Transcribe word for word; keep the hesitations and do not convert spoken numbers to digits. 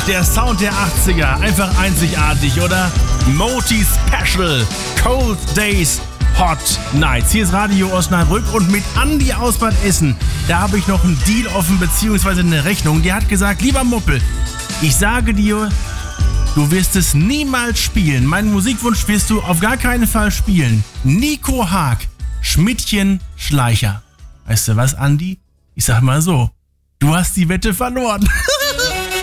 Der Sound der achtziger, einfach einzigartig, oder? Moti Special, Cold Days, Hot Nights. Hier ist Radio Osnabrück und mit Andi aus Bad Essen, da habe ich noch einen Deal offen, beziehungsweise eine Rechnung. Der hat gesagt, lieber Muppel, ich sage dir, du wirst es niemals spielen. Meinen Musikwunsch wirst du auf gar keinen Fall spielen. Nico Haag, Schmidtchen Schleicher. Weißt du was, Andi? Ich sag mal so, du hast die Wette verloren.